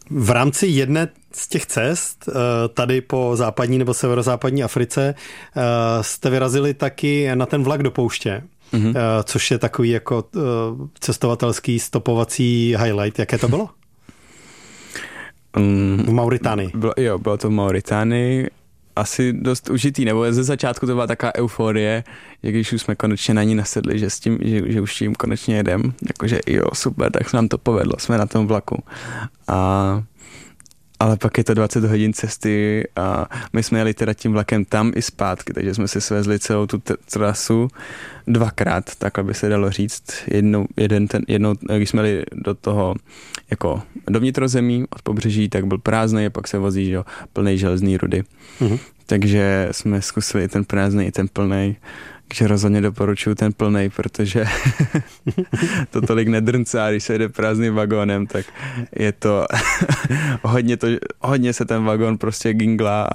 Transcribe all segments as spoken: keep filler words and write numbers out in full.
V rámci jedné z těch cest, tady po západní nebo severozápadní Africe, jste vyrazili taky na ten vlak do pouště, mm-hmm. což je takový jako cestovatelský stopovací highlight. Jaké to bylo? Um, v Mauritánii. Bylo, jo, bylo to v Mauritánii. Asi dost užitý, nebo ze začátku to byla taková euforie, že když už jsme konečně na ní nasedli, že, s tím, že, že už tím konečně jedem, jakože jo, super, tak se nám to povedlo, jsme na tom vlaku. A, ale pak je to dvacet hodin cesty a my jsme jeli teda tím vlakem tam i zpátky, takže jsme si svezli celou tu t- trasu dvakrát, tak aby se dalo říct. Jednou, jeden ten, jednou, když jsme jeli do toho jako do vnitrozemí od pobřeží, tak byl prázdný a pak se vozí, že jo, plnej železný rudy. Mm-hmm. Takže jsme zkusili i ten prázdný, i ten plnej. Takže rozhodně doporučuji ten plnej, protože to tolik nedrncá, když se jede prázdným vagónem, tak je to hodně, to, hodně se ten vagón prostě ginglá.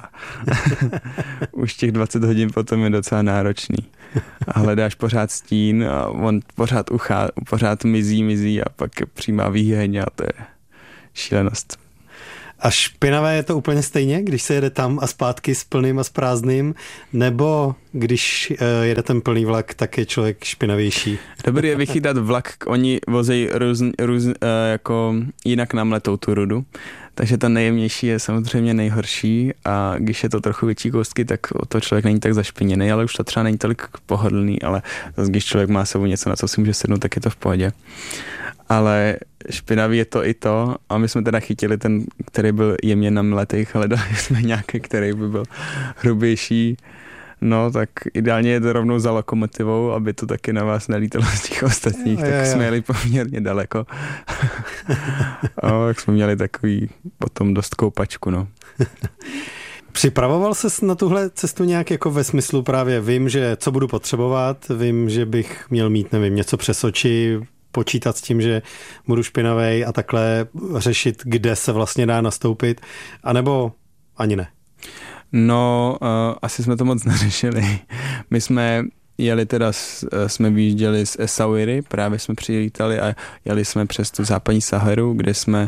Už těch dvacet hodin potom je docela náročný. A hledáš pořád stín a on pořád uchá, pořád mizí, mizí a pak je přímá výheň a to je šílenost. A špinavé je to úplně stejně, když se jede tam a zpátky s plným a s prázdným, nebo když jede ten plný vlak, tak je člověk špinavější? Dobrý je vychytat vlak, oni vozejí různ, různ, jako jinak nám letou tu rudu, takže ta nejjemnější je samozřejmě nejhorší a když je to trochu větší kousky, tak to člověk není tak zašpiněný, ale už to třeba není tolik pohodlný, ale zase, když člověk má sebou něco, na co si může sednout, tak je to v pohodě. Ale špinavý je to i to a my jsme teda chytili ten, který byl jemně namletý, ale dali jsme nějaký, který by byl hrubější. No tak ideálně je to rovnou za lokomotivou, aby to taky na vás nelítalo z těch ostatních, jo, tak jo, jsme jeli poměrně daleko. A tak jsme měli takový potom dost koupačku, no. Připravoval ses na tuhle cestu nějak jako ve smyslu právě vím, že co budu potřebovat, vím, že bych měl mít, nevím, něco přes oči, počítat s tím, že budu špinavej a takhle řešit, kde se vlastně dá nastoupit, anebo ani ne? No, uh, asi jsme to moc neřešili. My jsme jeli teda, jsme vyjížděli z Essaouiry, právě jsme přilítali a jeli jsme přes tu západní Saharu, kde jsme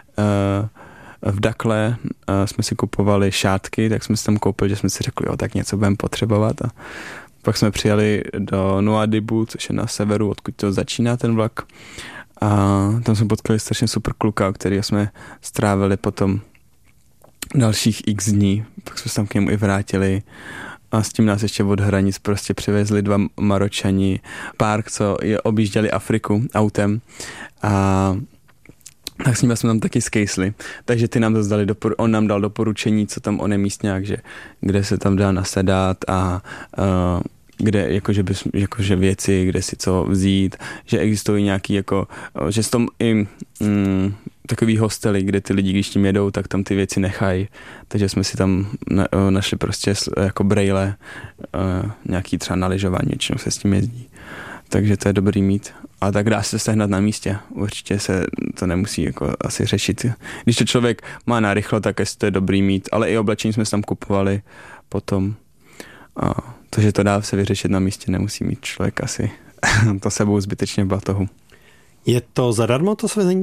uh, v Dakle uh, jsme si kupovali šátky, tak jsme si tam koupili, že jsme si řekli, jo, tak něco budeme potřebovat a pak jsme přijeli do Nouadhibu, což je na severu, odkud to začíná ten vlak. A tam jsme potkali strašně super kluka, který jsme strávili potom dalších x dní. Pak jsme se tam k němu i vrátili a s tím nás ještě od hranic prostě přivezli dva Maročani, pár, co je objížděli Afriku autem a tak s nimi jsme tam taky skejsli. Takže ty nám to zdali dopor- on nám dal doporučení, co tam on je místňák, že kde se tam dá nasedat a uh, kde jakože, bys, jakože věci, kde si co vzít, že existují nějaký jako, že s tom i mm, takový hostely, kde ty lidi, když tím jedou, tak tam ty věci nechají. Takže jsme si tam na, našli prostě jako brejle, uh, nějaký třeba na lyžování, většinou se s tím jezdí. Takže to je dobrý mít. A tak dá se sehnat na místě. Určitě se to nemusí jako asi řešit. Když to člověk má narychlo, tak to je dobrý mít. Ale i oblečení jsme si tam kupovali potom. A to, že to dá se vyřešit na místě, nemusí mít člověk asi to sebou zbytečně v batohu. Je to zadarmo to svezení?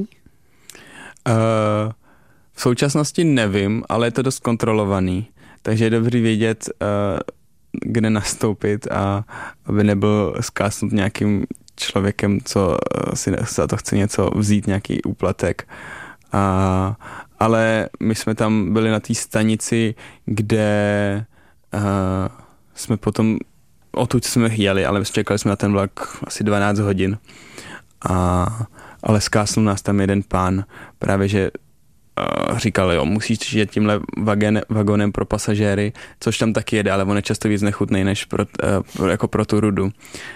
Uh, v současnosti nevím, ale je to dost kontrolovaný. Takže je dobrý vědět, uh, kde nastoupit a aby nebyl zkásnut nějakým člověkem, co si za to chce něco vzít, nějaký úplatek. A, ale my jsme tam byli na té stanici, kde uh, jsme potom, odtud jsme jeli, ale čekali jsme na ten vlak asi dvanáct hodin. A, ale zkásnul nás tam jeden pán, právě že Uh, říkal, jo, musíš jet tímhle vagen, vagonem pro pasažéry, což tam taky jede, ale on je často víc nechutnej než pro, uh, pro, jako pro tu rudu.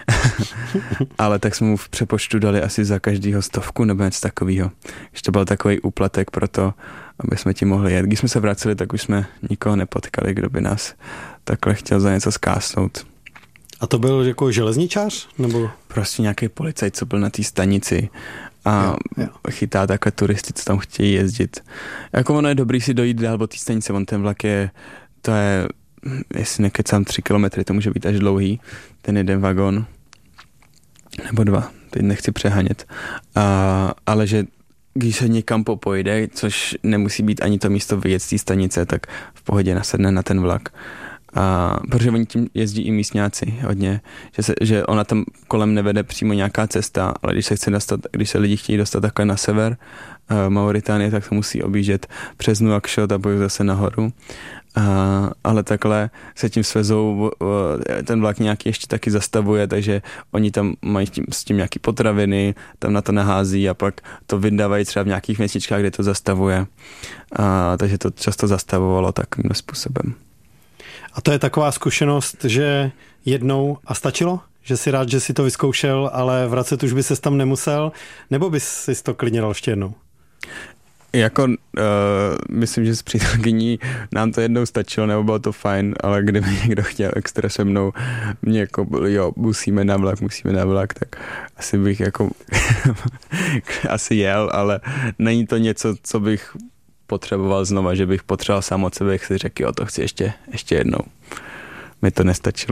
Ale tak jsme mu v přepočtu dali asi za každýho stovku nebo něco takového. Když to byl takový úplatek pro to, aby jsme ti mohli jet. Když jsme se vraceli, tak už jsme nikoho nepotkali, kdo by nás takhle chtěl za něco zkásnout. A to byl jako železničář? Nebo? Prostě nějaký policajt, co byl na té stanici a jo, jo. chytá takové turisty, co tam chtějí jezdit. Jako ono je dobrý si dojít dál od té stanice, on ten vlak je, to je, jestli nekecám tři kilometry, to může být až dlouhý, ten jeden vagon, nebo dva, teď nechci přehánět, a, ale že když se někam popojde, což nemusí být ani to místo vyjet z té stanice, tak v pohodě nasedne na ten vlak. A, protože oni tím jezdí i místňáci hodně, že, se, že ona tam kolem nevede přímo nějaká cesta, ale když se chce dostat, když se lidi chtějí dostat takhle na sever uh, Mauritánie, tak to musí objíždět přes Nuakchot a boju zase nahoru. Uh, ale takhle se tím svezou, uh, ten vlak nějaký ještě taky zastavuje, takže oni tam mají tím, s tím nějaký potraviny, tam na to nahází a pak to vydávají třeba v nějakých městečkách, kde to zastavuje. Uh, takže to často zastavovalo takovým způsobem. A to je taková zkušenost, že jednou a stačilo? Že si rád, že si to vyzkoušel, ale vracet už by ses tam nemusel? Nebo bys si to klidně dal ještě jednou? Jako, uh, myslím, že s přítelkyní nám to jednou stačilo, nebo bylo to fajn, ale kdyby někdo chtěl extra se mnou, mě jako bylo, jo, musíme na vlak, musíme na vlak, tak asi bych jako asi jel, ale není to něco, co bych potřeboval znova, že bych potřeboval sám od sebe, jak si řekl, jo, to chci ještě, ještě jednou. Mi to nestačilo.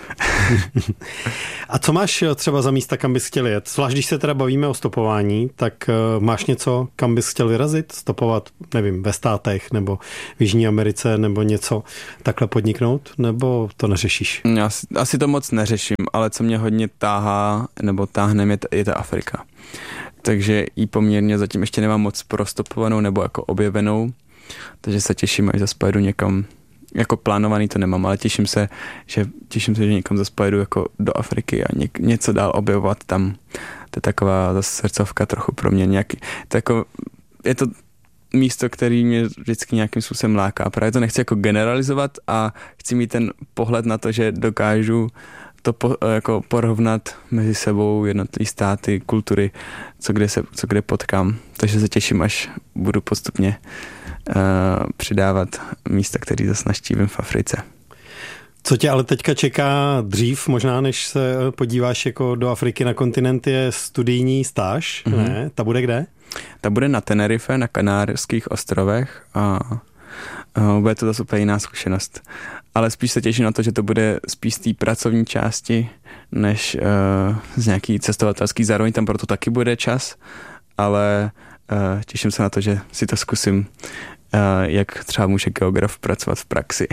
A co máš třeba za místa, kam bys chtěl jet? Zvlášť, když se teda bavíme o stopování, tak uh, máš něco, kam bys chtěl vyrazit? Stopovat, nevím, ve státech nebo v Jižní Americe nebo něco takhle podniknout? Nebo to neřešíš? Asi, asi to moc neřeším, ale co mě hodně táhá nebo táhne, je, je ta Afrika. Takže ji poměrně zatím ještě nemám moc prostopovanou nebo jako objevenou, takže se těším, až zase pojedu někam, jako plánovaný to nemám, ale těším se, že těším se, že někam zase pojedu jako do Afriky a něk, něco dál objevovat tam. To je taková zase srdcovka trochu pro mě nějaký, to jako, je to místo, který mě vždycky nějakým způsobem láká. Právě to nechci jako generalizovat a chci mít ten pohled na to, že dokážu to po, jako porovnat mezi sebou jednotlivé státy, kultury, co kde, se, co kde potkám. Takže se těším, až budu postupně uh, přidávat místa, které zase naštívím v Africe. Co tě ale teďka čeká dřív, možná než se podíváš jako do Afriky na kontinent, je studijní stáž, mm-hmm. ne? Ta bude kde? Ta bude na Tenerife, na Kanárských ostrovech a uh, bude to zase úplně jiná zkušenost. Ale spíš se těším na to, že to bude spíš z té pracovní části, než uh, z nějaký cestovatelský. Zároveň tam proto taky bude čas, ale uh, těším se na to, že si to zkusím, uh, jak třeba může geograf pracovat v praxi.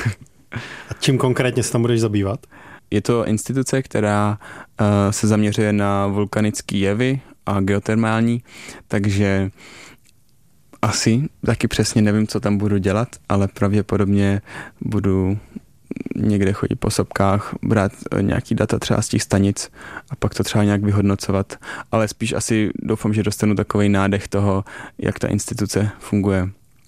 A čím konkrétně se tam budeš zabývat? Je to instituce, která uh, se zaměřuje na vulkanické jevy a geotermální, takže asi taky přesně nevím, co tam budu dělat, ale pravděpodobně budu někde chodit po sopkách, brát nějaký data třeba z těch stanic a pak to třeba nějak vyhodnocovat, ale spíš asi doufám, že dostanu takovej nádech toho, jak ta instituce funguje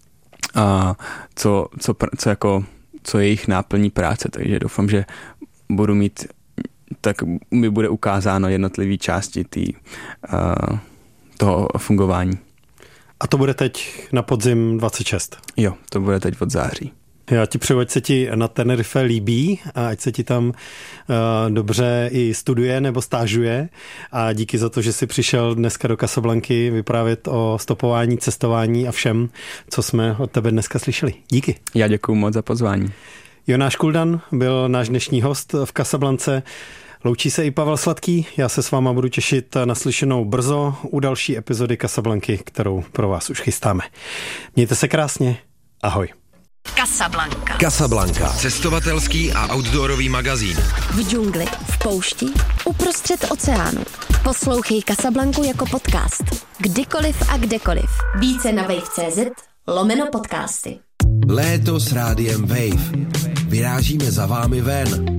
a co, co, co, jako, co je jejich náplní práce, takže doufám, že budu mít, tak mi bude ukázáno jednotlivé části tý, uh, toho fungování. A to bude teď na podzim dvacet šest? Jo, to bude teď od září. Já ti přeju, ať se ti na Tenerife líbí a ať se ti tam uh, dobře i studuje nebo stážuje a díky za to, že jsi přišel dneska do Casablanky vyprávět o stopování, cestování a všem, co jsme od tebe dneska slyšeli. Díky. Já děkuju moc za pozvání. Jonáš Kuldan byl náš dnešní host v Casablance. Loučí se i Pavel Sladký, já se s váma budu těšit na slyšenou brzo u další epizody Casablanky, kterou pro vás už chystáme. Mějte se krásně, ahoj. Casablanca. Casablanca. Cestovatelský a outdoorový magazín. V džungli, v poušti, uprostřed oceánu. Poslouchej Casablanku jako podcast. Kdykoliv a kdekoliv. Více na wave tečka cz lomeno podcasty. Léto s rádiem Wave. Vyrážíme za vámi ven.